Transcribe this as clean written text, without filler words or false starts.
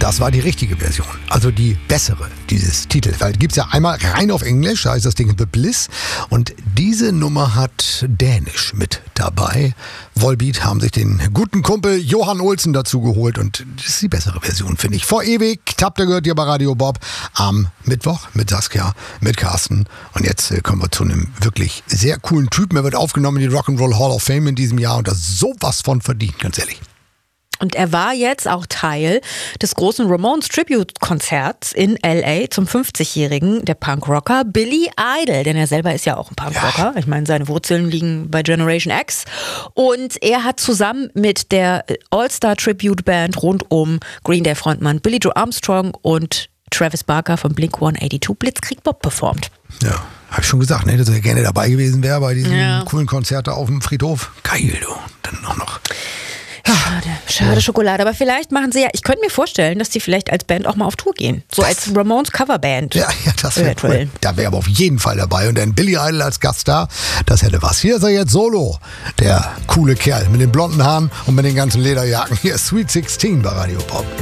das war die richtige Version. Also die bessere dieses Titels. Weil gibt es ja einmal rein auf Englisch, da heißt das Ding The Bliss. Und diese Nummer hat Dänisch mit dabei. Volbeat haben sich den guten Kumpel Johan Olsen dazu geholt. Und das ist die bessere Version, finde ich. Vor ewig, habt ihr gehört hier bei Radio Bob am Mittwoch mit Saskia, mit Carsten. Und jetzt kommen wir zu einem wirklich sehr coolen Typen. Er wird aufgenommen in die Rock'n'Roll Hall of Fame in diesem Jahr und das sowas von verdient, ganz ehrlich. Und er war jetzt auch Teil des großen Ramones Tribute-Konzerts in L.A. zum 50-Jährigen der Punkrocker Billy Idol. Denn er selber ist ja auch ein Punkrocker. Ja. Ich meine, seine Wurzeln liegen bei Generation X. Und er hat zusammen mit der All-Star-Tribute-Band rund um Green Day-Frontmann Billy Joe Armstrong und Travis Barker von Blink-182 Blitzkrieg Bob performt. Ja, habe ich schon gesagt, ne, dass er gerne dabei gewesen wäre bei diesem coolen Konzert da auf dem Friedhof. Geil, du. Dann auch noch. Schade Schokolade. Aber vielleicht machen sie ja, ich könnte mir vorstellen, dass die vielleicht als Band auch mal auf Tour gehen. So als Ramones Coverband. Ja, das wäre cool. Da wäre aber auf jeden Fall dabei. Und dann Billy Idol als Gaststar, das hätte was. Hier ist er jetzt solo. Der coole Kerl mit den blonden Haaren und mit den ganzen Lederjacken. Hier ist Sweet 16 bei Radio Pop.